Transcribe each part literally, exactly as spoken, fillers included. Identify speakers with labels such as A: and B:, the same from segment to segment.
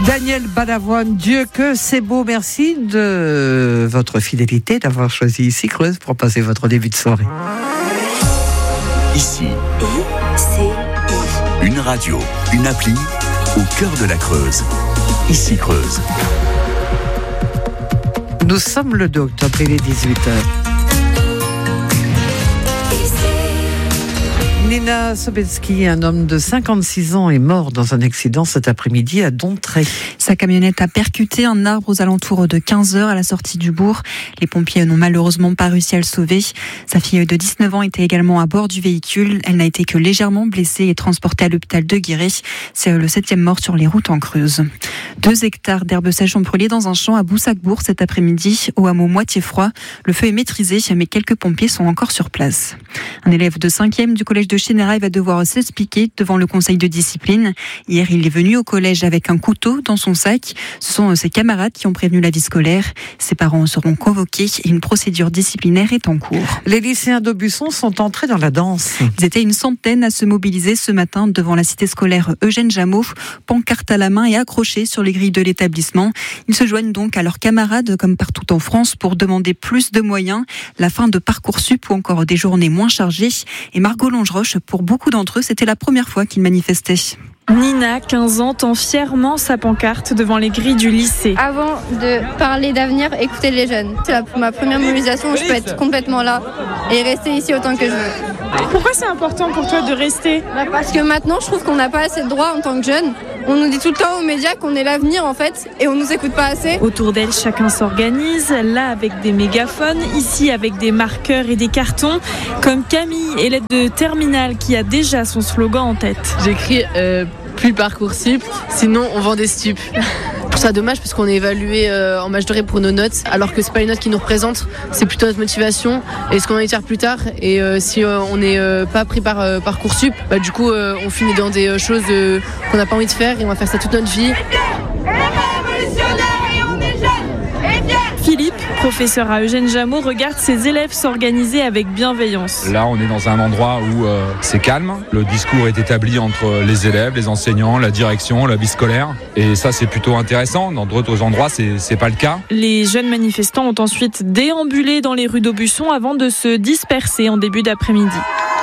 A: Daniel Balavoine, Dieu que c'est beau. Merci de votre fidélité, d'avoir choisi Ici Creuse pour passer votre début de soirée.
B: Ici,
C: I C I.
B: Une radio, une appli au cœur de la Creuse. Ici Creuse.
A: Nous sommes le deux octobre, il est dix-huit heures. Nina Sobetsky, un homme de cinquante-six ans, est mort dans un accident cet après-midi à Dontrey.
D: Sa camionnette a percuté un arbre aux alentours de quinze heures à la sortie du bourg. Les pompiers n'ont malheureusement pas réussi à le sauver. Sa fille de dix-neuf ans était également à bord du véhicule. Elle n'a été que légèrement blessée et transportée à l'hôpital de Guéret. C'est le septième mort sur les routes en Creuse. Deux hectares d'herbes sèches ont brûlé dans un champ à Boussac-Bourg cet après-midi, au hameau Moitié-Froid. Le feu est maîtrisé, mais quelques pompiers sont encore sur place. Un élève de cinquième du collège de Chénérail va devoir s'expliquer devant le conseil de discipline. Hier, il est venu au collège avec un couteau dans son sac. Ce sont ses camarades qui ont prévenu la vie scolaire. Ses parents seront convoqués et une procédure disciplinaire est en cours.
A: Les lycéens d'Aubusson sont entrés dans la danse.
D: Ils étaient une centaine à se mobiliser ce matin devant la cité scolaire Eugène Jameau, pancarte à la main et accrochés sur les grilles de l'établissement. Ils se joignent donc à leurs camarades comme partout en France pour demander plus de moyens, la fin de Parcoursup ou encore des journées moins chargées. Et Margot Longeroche, pour beaucoup d'entre eux, c'était la première fois qu'ils manifestaient.
E: Nina, quinze ans, tend fièrement sa pancarte devant les grilles du lycée.
F: Avant de parler d'avenir, écoutez les jeunes. C'est la, ma première mobilisation où je peux être complètement là et rester ici autant que je veux.
E: Pourquoi c'est important pour toi de rester ?
F: Bah parce que maintenant, je trouve qu'on n'a pas assez de droits en tant que jeunes. On nous dit tout le temps aux médias qu'on est l'avenir en fait et on nous écoute pas assez.
E: Autour d'elle, chacun s'organise, là avec des mégaphones, ici avec des marqueurs et des cartons, comme Camille, élève de terminale qui a déjà son slogan en tête.
G: J'écris euh, plus Parcoursup, sinon on vend des stupes. Je trouve ça dommage parce qu'on est évalué euh, en majorité pour nos notes, alors que c'est pas une note qui nous représente, c'est plutôt notre motivation et ce qu'on a envie de faire plus tard. Et euh, si euh, on n'est euh, pas pris par euh, Parcoursup, bah, du coup euh, on finit dans des euh, choses euh, qu'on n'a pas envie de faire et on va faire ça toute notre vie.
E: Philippe, professeur à Eugène Jameau, regarde ses élèves s'organiser avec bienveillance.
H: Là, on est dans un endroit où euh, c'est calme. Le discours est établi entre les élèves, les enseignants, la direction, la vie scolaire. Et ça, c'est plutôt intéressant. Dans d'autres endroits, c'est, c'est pas le cas.
E: Les jeunes manifestants ont ensuite déambulé dans les rues d'Aubusson avant de se disperser en début d'après-midi.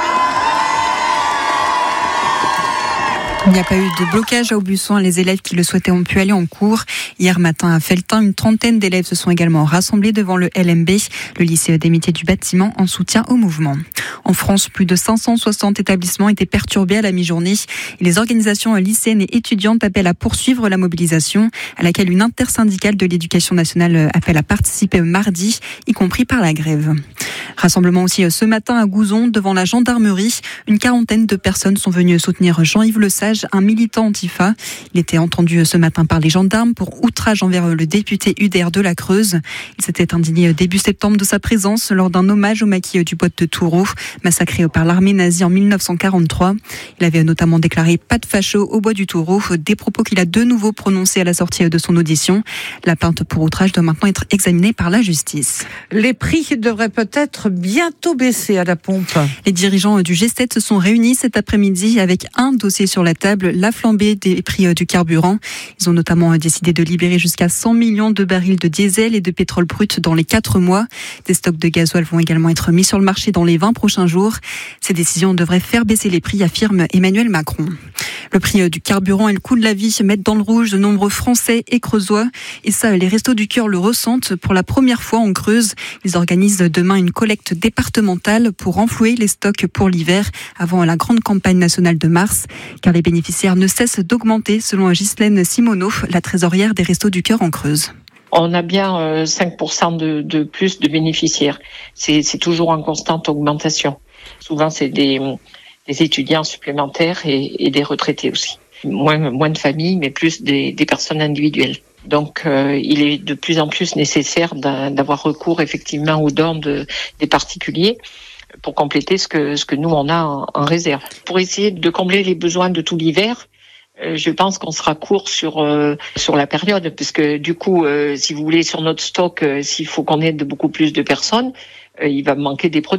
D: Il n'y a pas eu de blocage à Aubusson. Les élèves qui le souhaitaient ont pu aller en cours. Hier matin à Felletin, une trentaine d'élèves se sont également rassemblés devant le L M B, le lycée des métiers du bâtiment, en soutien au mouvement. En France, plus de cinq cent soixante établissements étaient perturbés à la mi-journée. Les organisations lycéennes et étudiantes appellent à poursuivre la mobilisation, à laquelle une intersyndicale de l'éducation nationale appelle à participer mardi, y compris par la grève. Rassemblement aussi ce matin à Gouzon, devant la gendarmerie. Une quarantaine de personnes sont venues soutenir Jean-Yves Lesage, un militant antifa. Il était entendu ce matin par les gendarmes pour outrage envers le député U D R de la Creuse. Il s'était indigné début septembre de sa présence lors d'un hommage au maquis du pote de Toureau, massacré par l'armée nazie en mille neuf cent quarante-trois. Il avait notamment déclaré « pas de facho au bois du Toureau », des propos qu'il a de nouveau prononcés à la sortie de son audition. La plainte pour outrage doit maintenant être examinée par la justice.
A: Les prix devraient peut-être bientôt baisser à la pompe.
D: Les dirigeants du G sept se sont réunis cet après-midi avec un dossier sur la table, la flambée des prix du carburant. Ils ont notamment décidé de libérer jusqu'à cent millions de barils de diesel et de pétrole brut dans les quatre mois. Des stocks de gasoil vont également être mis sur le marché dans les vingt prochains jours. Ces décisions devraient faire baisser les prix, affirme Emmanuel Macron. Le prix du carburant et le coût de la vie mettent dans le rouge de nombreux Français et Creusois. Et ça, les Restos du Cœur le ressentent pour la première fois en Creuse. Ils organisent demain une collecte départementale pour renflouer les stocks pour l'hiver avant la grande campagne nationale de mars. Car les bénéficiaires ne cessent d'augmenter, selon Ghislaine Simoneau, la trésorière des Restos du Cœur en Creuse.
I: On a bien euh, cinq pour cent de, de plus de bénéficiaires. C'est, c'est toujours en constante augmentation. Souvent, c'est des, des étudiants supplémentaires et, et des retraités aussi. Moins, moins de familles, mais plus des, des personnes individuelles. Donc, euh, il est de plus en plus nécessaire d'avoir recours effectivement aux dons de, des particuliers pour compléter ce que, ce que nous, on a en, en réserve. Pour essayer de combler les besoins de tout l'hiver, je pense qu'on sera court sur euh, sur la période, parce que du coup, euh, si vous voulez, sur notre stock, euh, s'il faut qu'on aide beaucoup plus de personnes, euh, il va manquer des produits.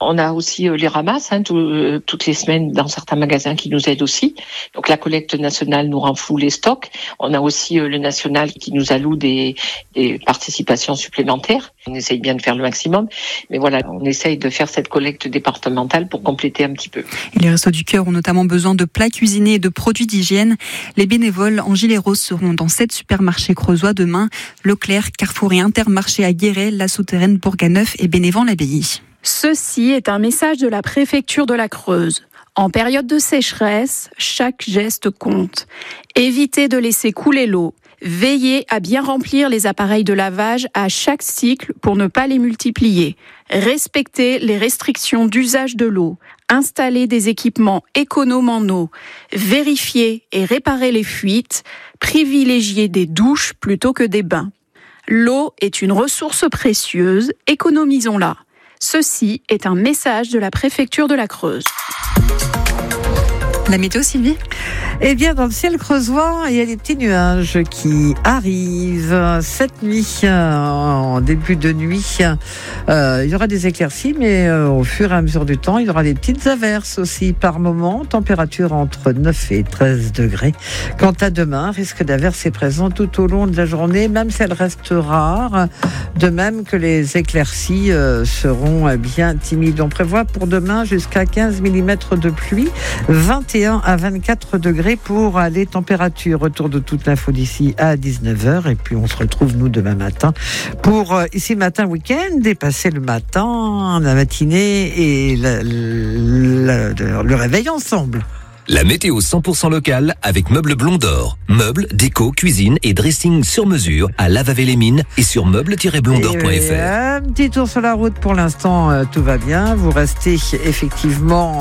I: On a aussi les ramasses hein, tout, toutes les semaines dans certains magasins qui nous aident aussi. Donc la collecte nationale nous renfloue les stocks. On a aussi le national qui nous alloue des, des participations supplémentaires. On essaye bien de faire le maximum, mais voilà, on essaye de faire cette collecte départementale pour compléter un petit peu.
D: Et les Restos du Cœur ont notamment besoin de plats cuisinés et de produits d'hygiène. Les bénévoles en gilet rose seront dans sept supermarchés creusois demain. Leclerc, Carrefour et Intermarché à Guéret, La Souterraine, Bourganeuf et Bénévent-l'Abbaye.
J: Ceci est un message de la préfecture de la Creuse. En période de sécheresse, chaque geste compte. Évitez de laisser couler l'eau. Veillez à bien remplir les appareils de lavage à chaque cycle pour ne pas les multiplier. Respectez les restrictions d'usage de l'eau. Installez des équipements économes en eau. Vérifiez et réparez les fuites. Privilégiez des douches plutôt que des bains. L'eau est une ressource précieuse, économisons-la. Ceci est un message de la préfecture de la Creuse.
D: La météo, Sylvie ?
A: Eh bien, dans le ciel creusois, il y a des petits nuages qui arrivent. Cette nuit, en début de nuit, euh, il y aura des éclaircies, mais euh, au fur et à mesure du temps, il y aura des petites averses aussi par moment. Température entre neuf et treize degrés. Quant à demain, risque d'averses est présent tout au long de la journée, même si elle reste rare. De même que les éclaircies euh, seront bien timides. On prévoit pour demain jusqu'à quinze millimètres de pluie, vingt et un à vingt-quatre degrés pour les températures. Retour de toute l'info d'ici à dix-neuf heures. Et puis on se retrouve nous demain matin pour euh, ici matin week-end, dépasser le matin, la matinée et la, la, la, le réveil ensemble.
B: La météo cent pour cent locale avec Meubles Blond d'Or. Meubles, déco, cuisine et dressing sur mesure à Lavavé-les-Mines et sur meubles tiret blond d'or point f r.
A: Un petit tour sur la route pour l'instant, euh, tout va bien. Vous restez effectivement